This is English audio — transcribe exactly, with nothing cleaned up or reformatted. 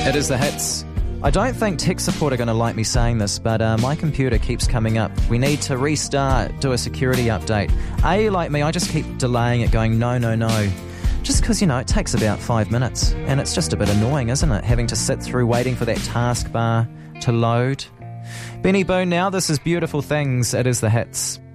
It is the hits. I don't think tech support are going to like me saying this, but uh, my computer keeps coming up. We need to restart, do a security update. Are you like me? I just keep delaying it, going, no, no, no. Just because, you know, it takes about five minutes. And it's just a bit annoying, isn't it? Having to sit through waiting for that taskbar to load. Benny Boone now, this is Beautiful Things. It is the hits.